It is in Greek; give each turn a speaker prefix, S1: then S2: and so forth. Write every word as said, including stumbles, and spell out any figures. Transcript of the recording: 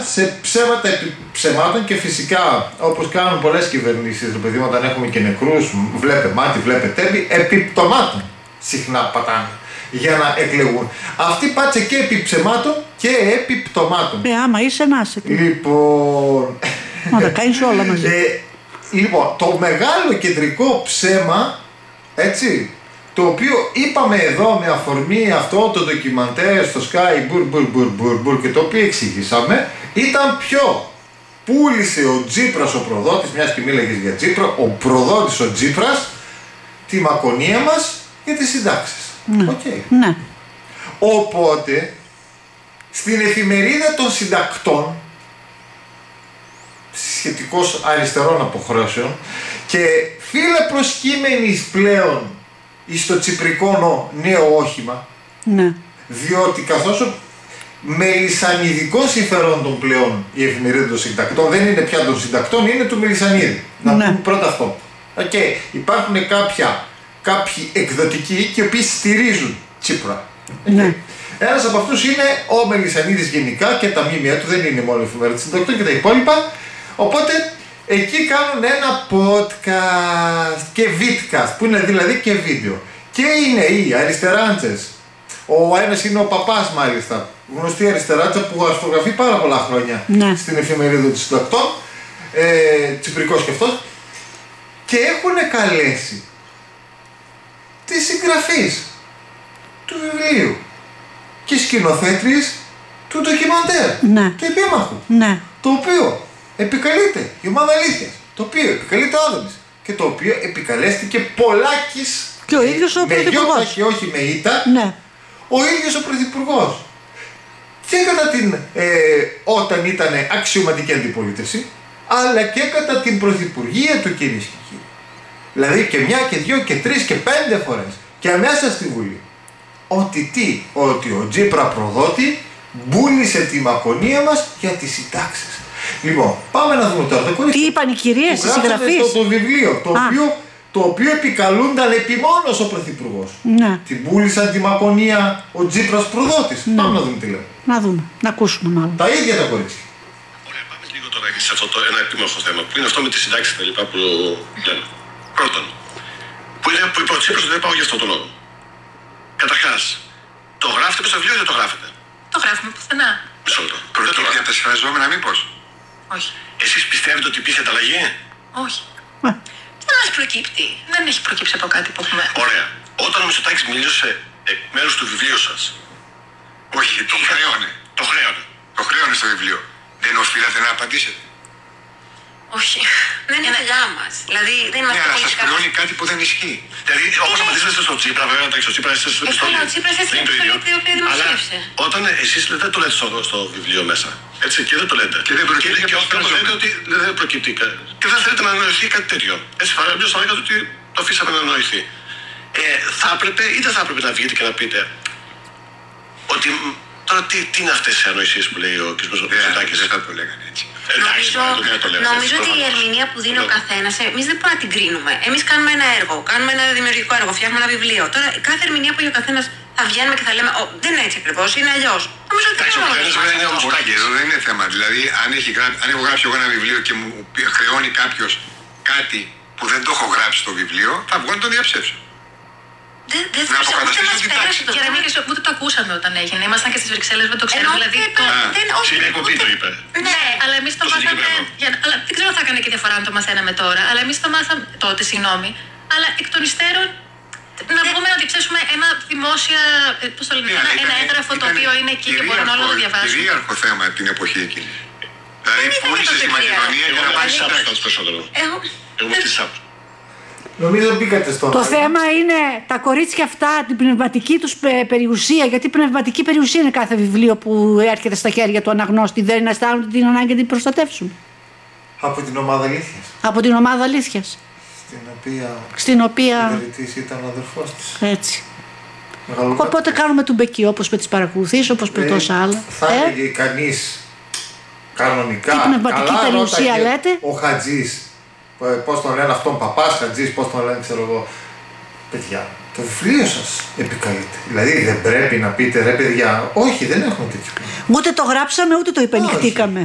S1: σε ψέματα επί ψεμάτων και φυσικά όπως κάνουν πολλές κυβερνήσεις, ρε παιδί, όταν έχουμε και νεκρούς, βλέπε μάτι, βλέπε τέμπη, επί πτωμάτων συχνά πατάνε για να εκλεγούν. Αυτοί πάτσε και επί ψεμάτων και επί πτωμάτων.
S2: Ε, άμα είσαι να είσαι.
S1: Λοιπόν...
S2: Μα τα κάνεις όλα μαζί.
S1: Ε, λοιπόν, το μεγάλο κεντρικό ψέμα, έτσι, το οποίο είπαμε εδώ με αφορμή αυτό το ντοκιμαντέρ στο Sky μπουρ μπουρ μπουρ μπουρ μπουρ και το οποίο εξηγήσαμε, ήταν ποιο? Πούλησε ο Τσίπρας ο προδότης, μιας και μίλαγες για Τσίπρα, ο προδότης ο Τσίπρας τη μακονία μας για τις συντάξεις.
S2: Ναι.
S1: Okay.
S2: Ναι.
S1: Οπότε στην εφημερίδα των συντακτών, σχετικώς αριστερών αποχρώσεων, και φίλε προσκύμενης πλέον εις το τσιπρικό νέο όχημα,
S2: Ναι.
S1: διότι καθώς μελισσανιδικών συμφερόντων πλέον η εφημερίδα των συντακτών δεν είναι πια των συντακτών, είναι του Μελισσανίδη. Να
S2: Ναι.
S1: πούμε πρώτα αυτό. Okay. Υπάρχουν κάποια, κάποιοι εκδοτικοί και οι οποίοι στηρίζουν Τσίπρα. Okay.
S2: Ναι.
S1: Ένας από αυτούς είναι ο Μελισσανίδης γενικά και τα μήμια του, δεν είναι μόνο η εφημερίδα των συντακτών και τα υπόλοιπα. Οπότε εκεί κάνουν ένα podcast και vidcast, που είναι δηλαδή και βίντεο. Και είναι οι αριστεράντσες. Ο ένας είναι ο Παπάς μάλιστα, γνωστή αριστεράτσα που αρθρογραφεί πάρα πολλά χρόνια,
S2: ναι,
S1: στην εφημερίδα των συντακτών, ε, τσιπρικός και αυτός, και έχουν καλέσει τη συγγραφής του βιβλίου και σκηνοθέτριες του ντοκιμαντέρ,
S2: ναι,
S1: του επίμαχου,
S2: ναι,
S1: το οποίο επικαλείται η ομάδα αλήθειας, το οποίο επικαλείται ο Άδωνης και το οποίο επικαλέστηκε πολλάκις
S2: και ο ίδιος ο
S1: με
S2: Πρωθυπουργός,
S1: γιώτα και όχι με ήττα,
S2: ναι,
S1: ο ίδιος ο Πρωθυπουργός. Και κατά την, ε, όταν ήταν αξιωματική αντιπολίτευση, αλλά και κατά την πρωθυπουργία του, κυρίες και κύριοι. Δηλαδή και μια και δυο και τρεις και πέντε φορές και αμέσα στη Βουλή. Ότι τι, ότι ο Τσίπρα προδότη μπούλησε τη μακονία μας για τις συντάξεις. Λοιπόν, πάμε να δούμε τώρα το κορίτσι.
S2: Τι είπαν οι κυρίες, οι συγγραφείς.
S1: Το, το βιβλίο, το οποίο, το οποίο επικαλούνταν επιμόνως ο Πρωθυπουργός.
S2: Ναι.
S1: Την πούλησαν τη μακονία ο Τσίπρας προδότης. Ναι. Πάμε να δούμε τι λέει.
S2: Να δούμε, να ακούσουμε μάλλον.
S1: Τα ίδια τα κορίτσια.
S3: Ωραία, πάμε λίγο τώρα σε αυτό το ένα επίμαχο θέμα που είναι αυτό με τις συντάξεις και τα λοιπά που λέμε. Πρώτον, που είναι που είπε ο Τσίπρας ότι δεν πάω για αυτό το λόγο. Καταρχάς, το γράφετε στο βιβλίο ή δεν το γράφετε?
S4: Το γράφουμε πουθενά.
S3: Μισό λεπτό.
S5: Προκύπτει από τα συμφραζόμενα, μήπως?
S4: Όχι.
S3: Εσείς πιστεύετε ότι υπήρχε ανταλλαγή?
S4: Όχι. Δεν μας προκύπτει. Δεν έχει προκύψει από κάτι που έχουμε.
S3: Ωραία. Όταν ο Μητσοτάκης μίλησε εκ μέρους του βιβλίου σας.
S5: Όχι, το χρέωνε.
S3: Το χρέωνε.
S5: Το χρέωνε στο βιβλίο. Δεν οφείλατε να απαντήσετε?
S4: Όχι. Δεν είναι δουλειά μας. Δηλαδή δεν
S5: Ναι,
S4: είμαστε
S5: αλλά σας
S4: πολιτικά.
S5: πληρώνει κάτι που δεν ισχύει.
S3: Δηλαδή, όπως απαντήσατε στο Τσίπρα, βέβαια, εντάξει, ο Τσίπρα είστε στο
S4: Καλά, ο Τσίπρας έτσι
S3: δεν είναι το ίδιο.
S4: το οποίο δημοσίευσε.
S3: Αλλά όταν εσείς λέτε, το λέτε στο, στο βιβλίο μέσα. Έτσι, και δεν το λέτε.
S5: Και δεν προκύπτει
S3: και, και
S5: από
S3: όπως
S5: το
S3: λέτε ότι δεν προκύπτει. κα- Και δεν θέλετε να ανανοηθεί κάτι τέτοιο. Έτσι, παραμπιώς θα λέγατε ότι το αφήσαμε να ανανοηθεί. Ε, θα έπρεπε ή δεν θα έπρεπε να βγείτε και να πείτε ότι μ, τώρα τι, τι είναι αυτές οι ανοησίες που λέει ο κ. Μητσοτάκης.
S5: Δεν θα το λέγανε έτσι.
S3: Εντάξει,
S4: Νομίζω,
S3: μάλλον δεν το λέγατε
S4: νομίζω
S3: έτσι,
S4: ότι η
S3: προφανώς.
S4: ερμηνεία που δίνει ο
S3: Ναι.
S4: καθένας, εμείς δεν μπορούμε να την κρίνουμε. Εμείς κάνουμε ένα έργο, κάνουμε ένα δημιουργικό έργο, φτιάχνουμε ένα βιβλίο. Τώρα, κάθε ερμηνεία που έχει ο καθένας θα βγαίνουμε και θα λέμε, Ω, δεν είναι έτσι ακριβώς, είναι αλλιώς. Νομίζω ότι δεν
S3: Εντάξει, ο
S4: μπορούμε να
S3: καθένας
S4: το
S3: βέβαια είναι
S4: αυτό.
S3: όμως-
S5: Όχι, εδώ δεν είναι θέμα. Δηλαδή, αν, έχει γράψει, αν έχω γράψει εγώ ένα βιβλίο και μου χρεώνει κάποιος κάτι που δεν το έχω γράψει στο βιβλίο, θα βγω να το διαψεύσω.
S4: Δεν, δεν
S5: Να
S4: θα ούτε
S5: αποκαταστήσω
S4: μας
S5: την
S4: πέρασε
S5: τάξη.
S4: το
S6: Και
S4: θέμα.
S6: Ρεμίκη, ούτε το ακούσαμε όταν έγινε. Ήμασταν και στις Βρυξέλλες, δεν το ξέρουμε.
S4: Ενώ
S6: Δηλαδή,
S4: δεν-
S6: το-
S4: δεν- όχι,
S3: Στην εκπομπή
S4: ούτε-
S3: το είπε.
S6: Ναι, αλλά εμείς το
S3: Το
S6: μάθαμε.
S3: συγκεκριμένο.
S6: Για, αλλά δεν ξέρω αν θα έκανε και διαφορά αν το μαθαίναμε τώρα. Αλλά εμείς το μάθαμε τότε, συγγνώμη. Αλλά εκ των υστέρων να βγούμε να διψεύσουμε ένα δημόσια. ε, Πώς το λένε,
S5: Ναι,
S6: ένα,
S5: αλλά
S6: ένα
S5: ήταν-
S6: έγγραφο το
S5: ήταν
S6: οποίο είναι εκεί και μπορούν όλοι να το διαβάσουν.
S5: Κυρίαρχο θέμα την εποχή εκείνη. Δηλαδή,
S4: Δεν ήταν
S5: πούλησε
S4: το
S5: στη
S4: κυρίαρχο.
S5: Μακεδονία για
S3: Εγώ
S5: να
S3: με
S5: πάει
S3: τις
S5: στην
S3: άψεις
S5: τάξη.
S3: περισσότερο.
S4: Εγώ
S3: Εγώ με τις άψεις.
S1: Νομίζω μπήκατε στον.
S2: Το θέμα είναι τα κορίτσια αυτά, την πνευματική τους πε- περιουσία, γιατί η πνευματική περιουσία είναι κάθε βιβλίο που έρχεται στα χέρια του αναγνώστη. Δεν αισθάνονται την ανάγκη να την προστατεύσουν.
S1: Από την ομάδα αλήθειας,
S2: Από την ομάδα αλήθειας,
S1: στην οποία
S2: στην
S1: ο
S2: οποία.
S1: ιδρυτής ήταν ο αδερφός της.
S2: Έτσι.
S1: Μεγαλοκάτω.
S2: Οπότε κάνουμε του μπεκί, όπως με τις παρακολουθήσεις, όπως με
S1: Ε,
S2: τόσα άλλα.
S1: Θα
S2: Ε,
S1: έλεγε κανείς κανονικά.
S2: Τι πνευματική
S1: καλά
S2: περιουσία
S1: ρώταγε
S2: λέτε?
S1: Ο Χατζής. ε, Πώς τον λένε αυτόν, Παπάς Χατζής, πώς τον λένε, ξέρω εγώ. Παιδιά, το βιβλίο σας επικαλείται. Δηλαδή δεν πρέπει να πείτε ρε παιδιά, όχι, δεν έχουμε τέτοιο.
S2: Ούτε το γράψαμε, ούτε το υπενηχτήκαμε.